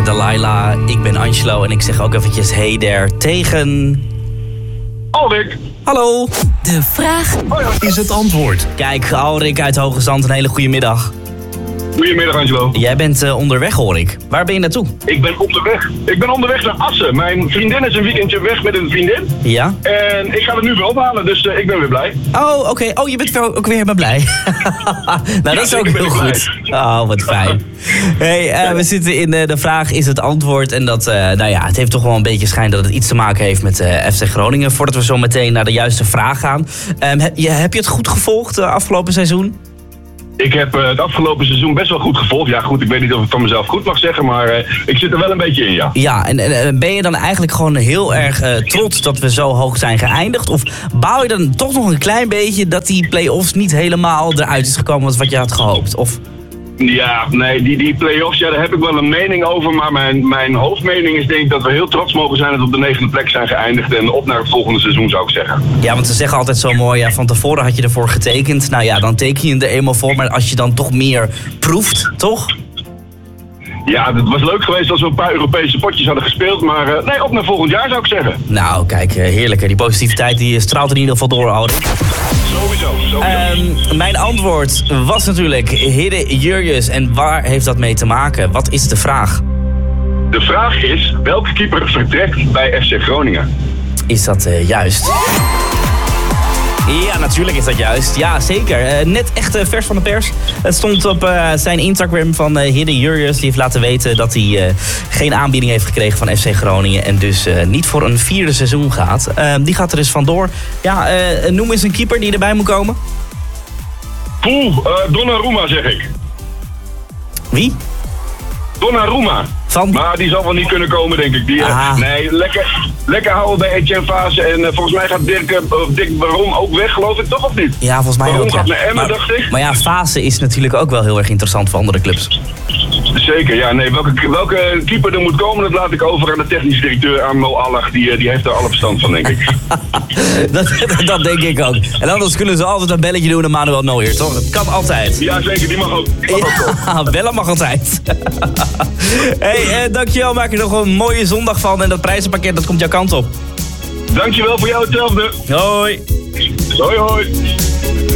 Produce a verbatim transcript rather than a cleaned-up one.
there, Delilah. Ik ben Angelo en ik zeg ook eventjes hey there tegen... Alrik. Hallo. De vraag is het antwoord. Kijk, Alrik uit Hoge Zand, een hele goede middag. Goedemiddag, Angelo. Jij bent uh, onderweg, hoor ik. Waar ben je naartoe? Ik ben onderweg. Ik ben onderweg naar Assen. Mijn vriendin is een weekendje weg met een vriendin. Ja? En ik ga het nu weer ophalen, dus uh, ik ben weer blij. Oh, oké. Okay. Oh, je bent wel ook weer helemaal blij. Nou, dat is ook heel goed. Oh, wat fijn. Hey, uh, we zitten in uh, de vraag is het antwoord. En dat, uh, nou ja, het heeft toch wel een beetje schijn dat het iets te maken heeft met uh, F C Groningen. Voordat we zo meteen naar de juiste vraag gaan. Um, heb, je, heb je het goed gevolgd uh, afgelopen seizoen? Ik heb uh, het afgelopen seizoen best wel goed gevolgd. Ja goed, ik weet niet of ik het van mezelf goed mag zeggen, maar uh, ik zit er wel een beetje in, ja. Ja, en, en ben je dan eigenlijk gewoon heel erg uh, trots dat we zo hoog zijn geëindigd? Of bouw je dan toch nog een klein beetje dat die play-offs niet helemaal eruit is gekomen als wat je had gehoopt? Of... Ja, nee, die, die play-offs, ja, daar heb ik wel een mening over. Maar mijn, mijn hoofdmening is denk ik dat we heel trots mogen zijn dat we op de negende plek zijn geëindigd. En op naar het volgende seizoen, zou ik zeggen. Ja, want ze zeggen altijd zo mooi, ja, van tevoren had je ervoor getekend. Nou ja, dan teken je er eenmaal voor. Maar als je dan toch meer proeft, toch? Ja, het was leuk geweest als we een paar Europese potjes hadden gespeeld. Maar uh, nee, op naar volgend jaar, zou ik zeggen. Nou, kijk, heerlijk. Hè. Die positiviteit die straalt in ieder geval door, Alrik. Sowieso, sowieso. Um, mijn antwoord was natuurlijk Hidde Jurjes. En waar heeft dat mee te maken? Wat is de vraag? De vraag is, welke keeper vertrekt bij F C Groningen? Is dat uh, juist? Ja, natuurlijk is dat juist. Ja, zeker. Uh, net echt uh, vers van de pers. Het stond op uh, zijn Instagram van uh, Hidde Jurjes. Die heeft laten weten dat hij uh, geen aanbieding heeft gekregen van F C Groningen. En dus uh, niet voor een vierde seizoen gaat. Uh, die gaat er dus vandoor. Ja, uh, noem eens een keeper die erbij moet komen. Poeh, uh, Donnarumma zeg ik. Wie? Donnarumma. Van? Maar die zal wel niet kunnen komen, denk ik. Die, uh, nee, lekker, lekker houden bij Etienne Fase. En uh, volgens mij gaat Dirk, uh, Dick Baron ook weg, geloof ik, toch of niet? Ja, volgens mij Baron ook. gaat Ja. naar Emmen, maar, dacht ik. Maar ja, Fase is natuurlijk ook wel heel erg interessant voor andere clubs. Zeker, ja. Nee, welke, welke keeper er moet komen, dat laat ik over aan de technische directeur, aan Mo Allach. Die, die heeft er alle verstand van, denk ik. dat, dat denk ik ook. En anders kunnen ze altijd een belletje doen aan Manuel Neuer, toch? Dat kan altijd. Ja, zeker. Die mag ook. Die mag ja, ook bellen mag altijd. Hey, eh, dankjewel. Maak er nog een mooie zondag van. En dat prijzenpakket, dat komt jouw kant op. Dankjewel voor jou hetzelfde. Hoi. Hoi, hoi.